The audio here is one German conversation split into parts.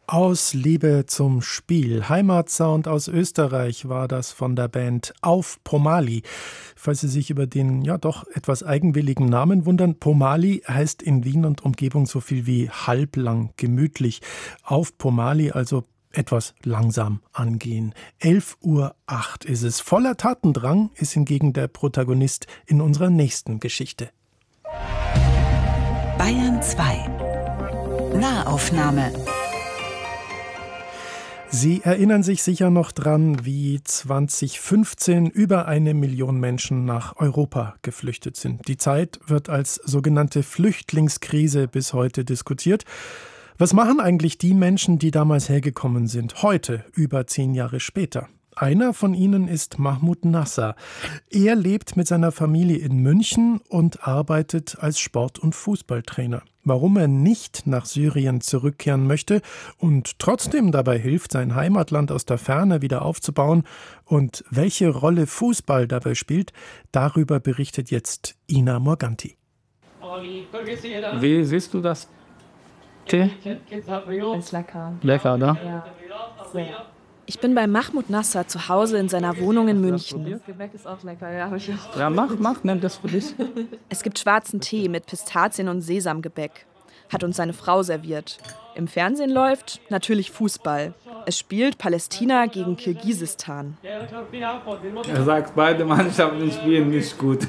Aus Liebe zum Spiel. Heimatsound aus Österreich war das von der Band Auf Pomali. Falls Sie sich über den ja doch etwas eigenwilligen Namen wundern, Pomali heißt in Wien und Umgebung so viel wie halblang, gemütlich. Auf Pomali, also etwas langsam angehen. 11:08 ist es. Voller Tatendrang ist hingegen der Protagonist in unserer nächsten Geschichte. Bayern 2. Nahaufnahme. Sie erinnern sich sicher noch dran, wie 2015 über 1 Million Menschen nach Europa geflüchtet sind. Die Zeit wird als sogenannte Flüchtlingskrise bis heute diskutiert. Was machen eigentlich die Menschen, die damals hergekommen sind, heute, über 10 Jahre später? Einer von ihnen ist Mahmoud Nasser. Er lebt mit seiner Familie in München und arbeitet als Sport- und Fußballtrainer. Warum er nicht nach Syrien zurückkehren möchte und trotzdem dabei hilft, sein Heimatland aus der Ferne wieder aufzubauen und welche Rolle Fußball dabei spielt, darüber berichtet jetzt Ina Morganti. Wie siehst du das? Tee? Ist lecker. Lecker, oder? Ja, sehr. Ich bin bei Mahmoud Nasser zu Hause in seiner Wohnung in München. Das Gebäck ist auch lecker, ja. Ja, mach, nimm das für dich. Es gibt schwarzen Tee mit Pistazien- und Sesamgebäck. Hat uns seine Frau serviert. Im Fernsehen läuft natürlich Fußball. Es spielt Palästina gegen Kirgisistan. Er sagt, beide Mannschaften spielen nicht gut.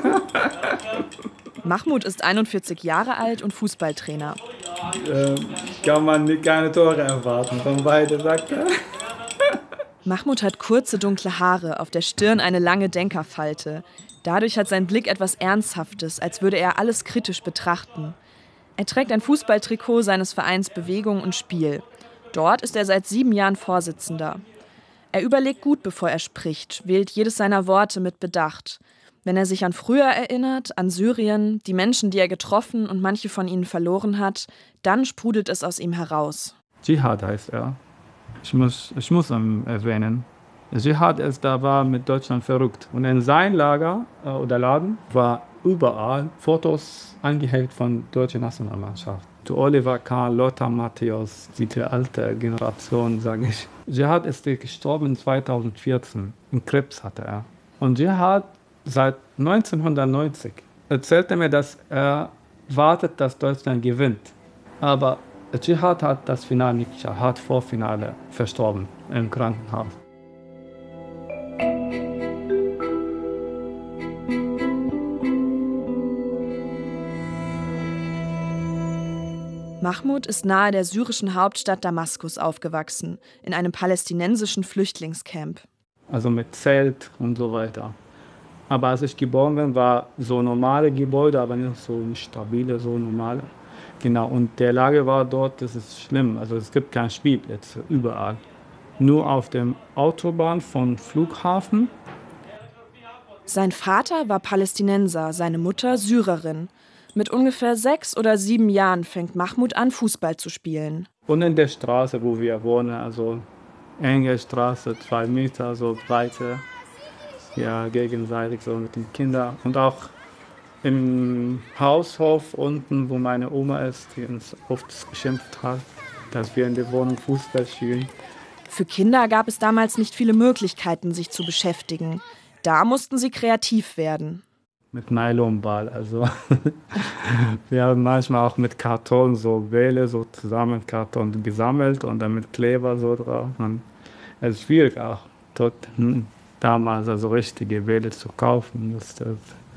Mahmoud ist 41 Jahre alt und Fußballtrainer. Kann man keine Tore erwarten von beiden, sagt er. Mahmoud hat kurze, dunkle Haare, auf der Stirn eine lange Denkerfalte. Dadurch hat sein Blick etwas Ernsthaftes, als würde er alles kritisch betrachten. Er trägt ein Fußballtrikot seines Vereins Bewegung und Spiel. Dort ist er seit 7 Jahren Vorsitzender. Er überlegt gut, bevor er spricht, wählt jedes seiner Worte mit Bedacht. Wenn er sich an früher erinnert, an Syrien, die Menschen, die er getroffen und manche von ihnen verloren hat, dann sprudelt es aus ihm heraus. Dschihad heißt er. Ich muss ihn erwähnen. Dschihad ist da war mit Deutschland verrückt. Und in sein Lager oder Laden war überall Fotos angehängt von der deutschen Nationalmannschaft. Zu Oliver Kahn, Lothar Matthäus, diese alte Generation, sage ich. Dschihad ist gestorben 2014. Einen Krebs hatte er. Und Dschihad seit 1990 erzählte mir, dass er wartet, dass Deutschland gewinnt. Aber Dschihad hat das Finale nicht geschafft, hat vor Finale verstorben im Krankenhaus. Mahmoud ist nahe der syrischen Hauptstadt Damaskus aufgewachsen, in einem palästinensischen Flüchtlingscamp. Also mit Zelt und so weiter. Aber als ich geboren bin, war so normale Gebäude, aber nicht so stabile, so normale. Genau, und der Lage war dort, das ist schlimm. Also es gibt keinen Spielplatz überall. Nur auf der Autobahn vom Flughafen. Sein Vater war Palästinenser, seine Mutter Syrerin. Mit ungefähr 6 oder 7 Jahren fängt Mahmoud an, Fußball zu spielen. Und in der Straße, wo wir wohnen, also enge Straße, 2 Meter, so breite, ja, gegenseitig so mit den Kindern. Und auch im Haushof unten, wo meine Oma ist, die uns oft geschimpft hat, dass wir in der Wohnung Fußball spielen. Für Kinder gab es damals nicht viele Möglichkeiten, sich zu beschäftigen. Da mussten sie kreativ werden. Mit Nylonball, also wir haben manchmal auch mit Karton so Bälle so zusammen Karton gesammelt und dann mit Kleber so drauf. Es ist schwierig auch dort damals also richtige Bälle zu kaufen. Das ist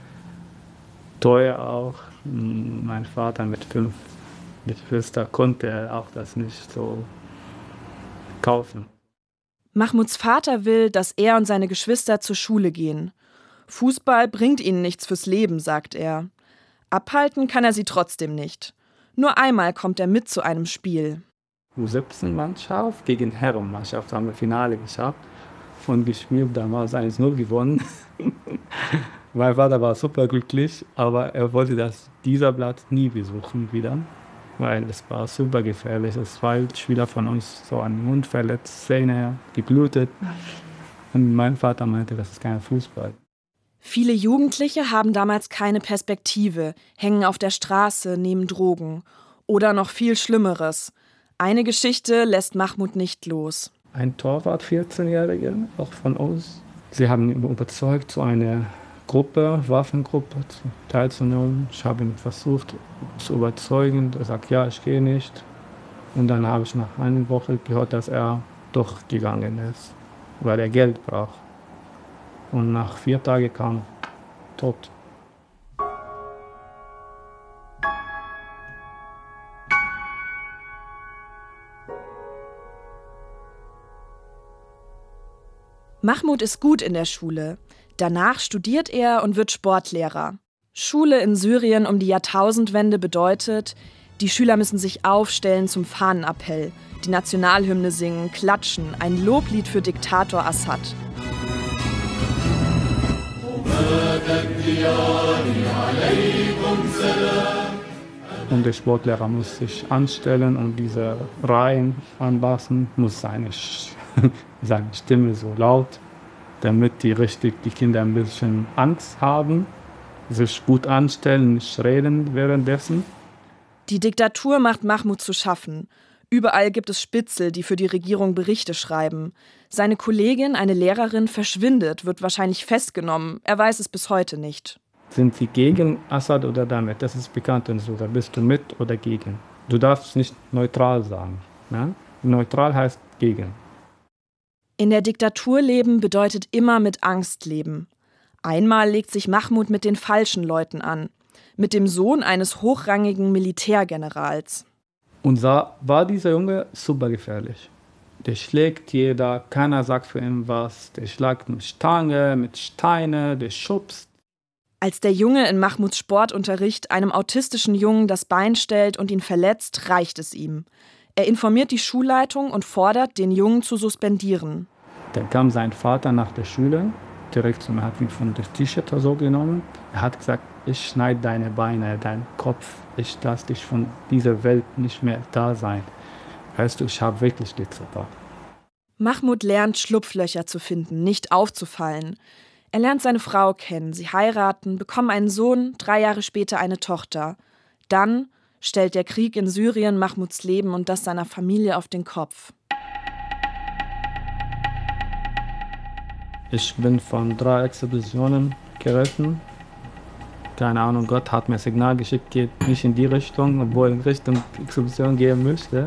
teuer auch. Mein Vater mit 5 Geschwistern konnte auch das nicht so kaufen. Mahmouds Vater will, dass er und seine Geschwister zur Schule gehen. Fußball bringt ihnen nichts fürs Leben, sagt er. Abhalten kann er sie trotzdem nicht. Nur einmal kommt er mit zu einem Spiel. U17-Mannschaft gegen Herrenmannschaft haben wir Finale geschafft und gespielt, damals 1:0 gewonnen. Mein Vater war super glücklich, aber er wollte dieser Platz nie besuchen wieder, weil es war super gefährlich. Es 2 Spieler von uns so an den Mund verletzt, Zähne geblutet. Und mein Vater meinte, das ist kein Fußball. Viele Jugendliche haben damals keine Perspektive, hängen auf der Straße, nehmen Drogen. Oder noch viel Schlimmeres. Eine Geschichte lässt Mahmoud nicht los. Ein Torwart, 14-Jähriger, auch von uns. Sie haben ihn überzeugt, zu einer Waffengruppe teilzunehmen. Ich habe ihn versucht zu überzeugen. Er sagt, ja, ich gehe nicht. Und dann habe ich nach einer Woche gehört, dass er doch gegangen ist, weil er Geld braucht. Und nach 4 Tagen kam er tot. Mahmoud ist gut in der Schule. Danach studiert er und wird Sportlehrer. Schule in Syrien um die Jahrtausendwende bedeutet, die Schüler müssen sich aufstellen zum Fahnenappell, die Nationalhymne singen, klatschen, ein Loblied für Diktator Assad. Und der Sportlehrer muss sich anstellen und diese Reihen anpassen, muss seine Stimme so laut, damit die Kinder ein bisschen Angst haben, sich gut anstellen, nicht reden währenddessen. Die Diktatur macht Mahmoud zu schaffen. Überall gibt es Spitzel, die für die Regierung Berichte schreiben. Seine Kollegin, eine Lehrerin, verschwindet, wird wahrscheinlich festgenommen. Er weiß es bis heute nicht. Sind Sie gegen Assad oder damit? Das ist bekannt in Syrien. Bist du mit oder gegen? Du darfst nicht neutral sagen. Ne? Neutral heißt gegen. In der Diktatur leben bedeutet immer mit Angst leben. Einmal legt sich Mahmoud mit den falschen Leuten an. Mit dem Sohn eines hochrangigen Militärgenerals. Und da war dieser Junge super gefährlich. Der schlägt jeder, keiner sagt für ihn was. Der schlägt mit Stange, mit Steine, der schubst. Als der Junge in Mahmouds Sportunterricht einem autistischen Jungen das Bein stellt und ihn verletzt, reicht es ihm. Er informiert die Schulleitung und fordert, den Jungen zu suspendieren. Dann kam sein Vater nach der Schule, direkt zu mir, hat ihn von der T-Shirt so genommen. Er hat gesagt, ich schneide deine Beine, deinen Kopf, ich lasse dich von dieser Welt nicht mehr da sein. Weißt du, ich habe wirklich gezittert. Mahmoud lernt, Schlupflöcher zu finden, nicht aufzufallen. Er lernt seine Frau kennen, sie heiraten, bekommen einen Sohn, 3 Jahre später eine Tochter. Dann stellt der Krieg in Syrien Mahmouds Leben und das seiner Familie auf den Kopf. Ich bin von 3 Explosionen gerettet. Keine Ahnung, Gott hat mir ein Signal geschickt, geht nicht in die Richtung, obwohl ich in Richtung Explosion gehen möchte.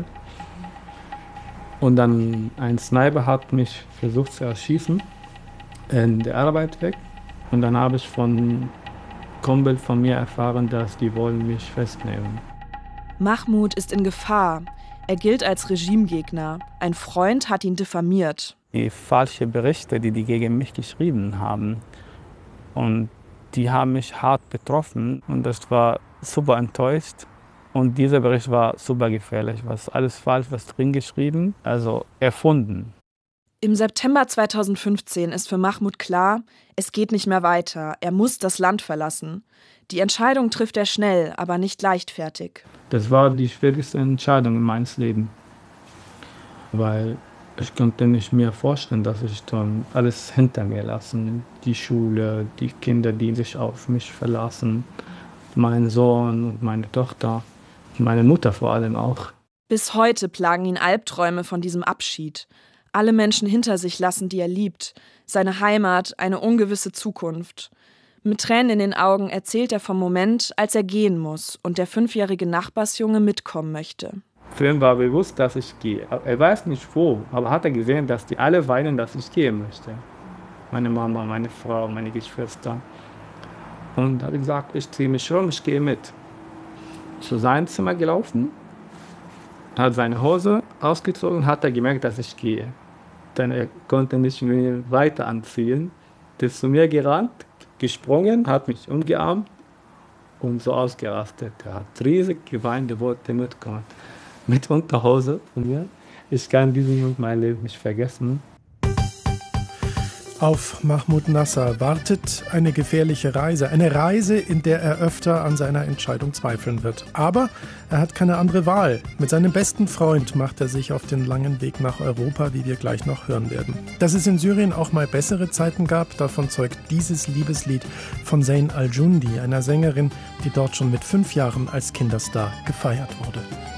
Und dann ein Sniper hat mich versucht zu erschießen, in der Arbeit weg. Und dann habe ich von einem Kumpel von mir erfahren, dass die wollen mich festnehmen. Mahmoud ist in Gefahr. Er gilt als Regimegegner. Ein Freund hat ihn diffamiert. Die falschen Berichte, die gegen mich geschrieben haben. Und die haben mich hart betroffen und ich war super enttäuscht. Und dieser Bericht war super gefährlich. Was alles falsch, was drin geschrieben, also erfunden. Im September 2015 ist für Mahmoud klar, es geht nicht mehr weiter. Er muss das Land verlassen. Die Entscheidung trifft er schnell, aber nicht leichtfertig. Das war die schwierigste Entscheidung in meinem Leben. Weil ich konnte nicht mehr vorstellen, dass ich dann alles hinter mir lassen. Die Schule, die Kinder, die sich auf mich verlassen, mein Sohn und meine Tochter, meine Mutter vor allem auch. Bis heute plagen ihn Albträume von diesem Abschied. Alle Menschen hinter sich lassen, die er liebt. Seine Heimat, eine ungewisse Zukunft. Mit Tränen in den Augen erzählt er vom Moment, als er gehen muss und der 5-jährige Nachbarsjunge mitkommen möchte. Für ihn war bewusst, dass ich gehe. Er weiß nicht wo, aber hat er gesehen, dass die alle weinen, dass ich gehen möchte. Meine Mama, meine Frau, meine Geschwister. Und hat gesagt, ich ziehe mich um, ich gehe mit. Zu seinem Zimmer gelaufen, hat seine Hose ausgezogen, hat er gemerkt, dass ich gehe. Dann er konnte nicht mehr weiter anziehen. Der ist zu mir gerannt, gesprungen, hat mich umgearmt und so ausgerastet. Er hat riesig geweint, er wollte mitkommen. Mit Unterhose von mir. Ich kann diesen Moment mein Leben nicht vergessen. Auf Mahmoud Nasser wartet eine gefährliche Reise. Eine Reise, in der er öfter an seiner Entscheidung zweifeln wird. Aber er hat keine andere Wahl. Mit seinem besten Freund macht er sich auf den langen Weg nach Europa, wie wir gleich noch hören werden. Dass es in Syrien auch mal bessere Zeiten gab, davon zeugt dieses Liebeslied von Zeyn Al-Jundi, einer Sängerin, die dort schon mit 5 Jahren als Kinderstar gefeiert wurde.